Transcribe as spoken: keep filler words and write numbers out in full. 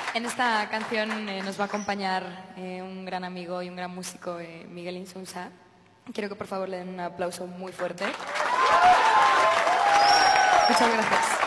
En esta canción eh, nos va a acompañar eh, un gran amigo y un gran músico, eh, Miguel Insunza. Quiero que por favor le den un aplauso muy fuerte. Muchas gracias.